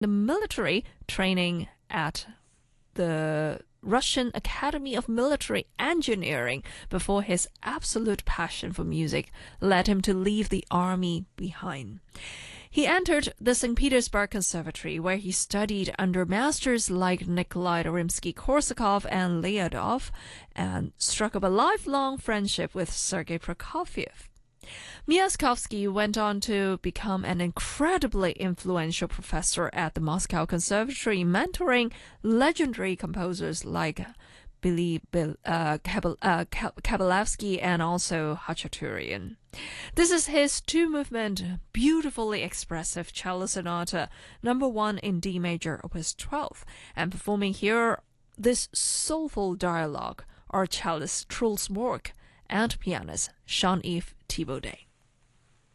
the military training at the Russian Academy of Military Engineering before his absolute passion for music led him to leave the army behind. He entered the St. Petersburg Conservatory, where he studied under masters like Nikolai Rimsky-Korsakov and Lyudov, and struck up a lifelong friendship with Sergei Prokofiev. Miaskovsky went on to become an incredibly influential professor at the Moscow Conservatory, mentoring legendary composers like Kabalevsky and also Khachaturian. This is his two-movement, beautifully expressive cello sonata, number 1 in D major, opus 12, and performing here this soulful dialogue are cellist Truls Mork and pianist Jean-Yves Thibaudet.